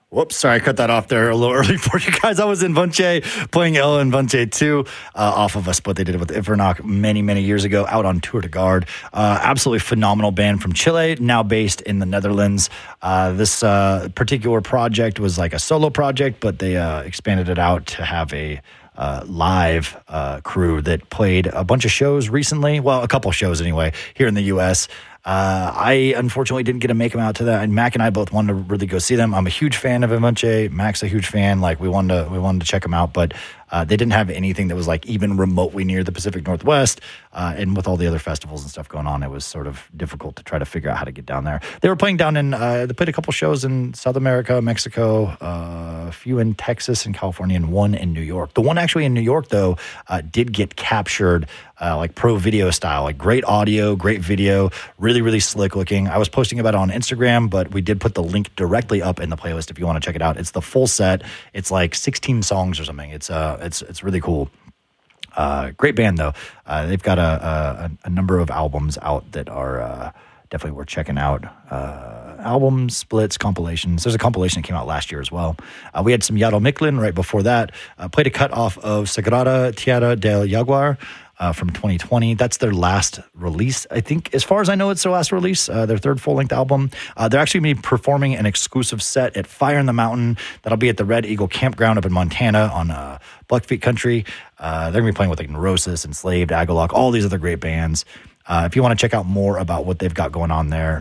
Whoops, sorry, I cut that off there a little early for you guys. I was in Bunche playing El and Bunche 2 off of a split they did with Ivernach many, many years ago out on Tour de Garde. Absolutely phenomenal band from Chile, now based in the Netherlands. This particular project was like a solo project, but they expanded it out to have a live crew that played a bunch of shows recently. Well, a couple shows anyway, here in the U.S. I unfortunately didn't get to make them out to that. And Mac and I both wanted to really go see them. I'm a huge fan of Evanche. Mac's a huge fan. Like we wanted to check them out, but they didn't have anything that was like even remotely near the Pacific Northwest. And with all the other festivals and stuff going on, it was sort of difficult to try to figure out how to get down there. They were playing down in, they played a couple shows in South America, Mexico, a few in Texas and California, and one in New York. The one actually in New York, though, did get captured like pro video style, like great audio, great video, really, really slick looking. I was posting about it on Instagram, but we did put the link directly up in the playlist if you want to check it out. It's the full set. It's like 16 songs or something. It's really cool. Great band though. They've got a number of albums out that are definitely worth checking out. Albums, splits, compilations. There's a compilation that came out last year as well. We had some Yado Micklin right before that. Played a cut off of Sagrada Tierra del Jaguar from 2020. That's their last release. I think, as far as I know, it's their last release, their third full-length album. They're actually going to be performing an exclusive set at Fire in the Mountain. That'll be at the Red Eagle Campground up in Montana on Blackfeet Country. They're going to be playing with like Neurosis, Enslaved, Agalock, all these other great bands. If you want to check out more about what they've got going on there,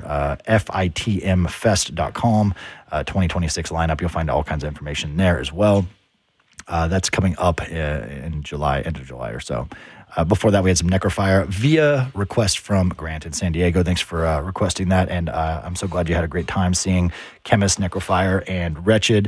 fitmfest.com, 2026 lineup. You'll find all kinds of information there as well. That's coming up in July, end of July or so. Before that, we had some Necrofire via request from Grant in San Diego. Thanks for requesting that, and I'm so glad you had a great time seeing Chemist, Necrofire, and Wretched.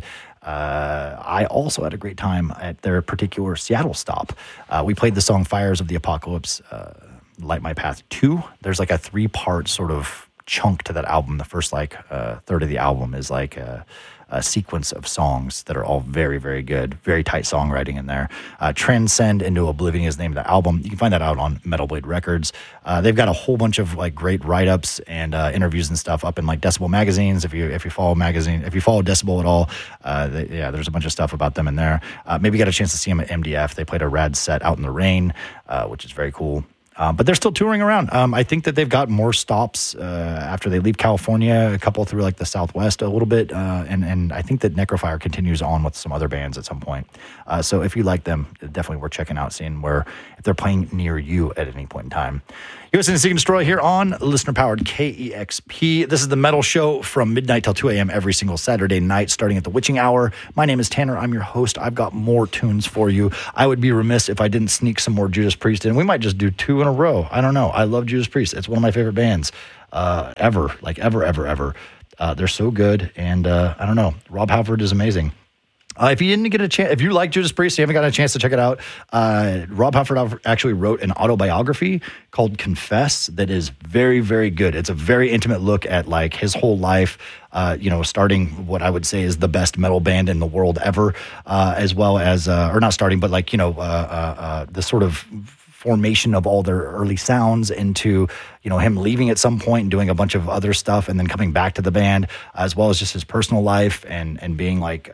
I also had a great time at their particular Seattle stop. We played the song Fires of the Apocalypse, Light My Path 2. There's like a 3-part sort of chunk to that album. The first like third of the album is like a sequence of songs that are all very, very good. Very tight songwriting in there. Transcend into Oblivion is the name of the album. You can find that out on Metal Blade Records. They've got a whole bunch of like great write-ups and interviews and stuff up in like Decibel magazines. If you follow Decibel at all, there's a bunch of stuff about them in there. Maybe you got a chance to see them at MDF. They played a rad set out in the rain, which is very cool. But they're still touring around. I think that they've got more stops after they leave California, a couple through like the Southwest a little bit. And I think that Necrofire continues on with some other bands at some point. So if you like them, definitely worth checking out, seeing if they're playing near you at any point in time. You're listening to Seek and Destroy here on listener-powered KEXP. This is the Metal Show from midnight till 2 a.m. every single Saturday night, starting at the witching hour. My name is Tanner. I'm your host. I've got more tunes for you. I would be remiss if I didn't sneak some more Judas Priest in. We might just do 2 in a row. I don't know. I love Judas Priest. It's one of my favorite bands ever. Like ever. They're so good. And I don't know. Rob Halford is amazing. If you didn't get a chance, if you like Judas Priest, you haven't gotten a chance to check it out, Rob Halford actually wrote an autobiography called Confess that is very, very good. It's a very intimate look at like his whole life, starting what I would say is the best metal band in the world ever, as well as, or not starting, but like, the sort of formation of all their early sounds into, him leaving at some point and doing a bunch of other stuff and then coming back to the band, as well as just his personal life and being like,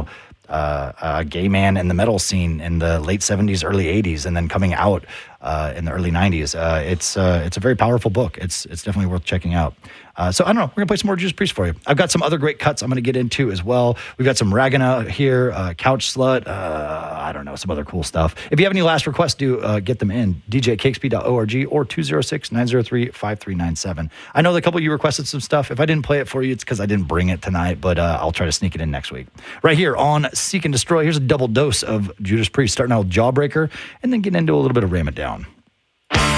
a gay man in the metal scene in the late 70s, early 80s, and then coming out in the early 90s. It's a very powerful book. It's definitely worth checking out. So I don't know. We're going to play some more Judas Priest for you. I've got some other great cuts I'm going to get into as well. We've got some Ragana here, Couch Slut, I don't know, some other cool stuff. If you have any last requests, do get them in. DJ@KXP.org or 206-903-5397. I know that a couple of you requested some stuff. If I didn't play it for you, it's because I didn't bring it tonight, but I'll try to sneak it in next week. Right here on Seek and Destroy, here's a double dose of Judas Priest, starting out with Jawbreaker and then getting into a little bit of Ram It Down.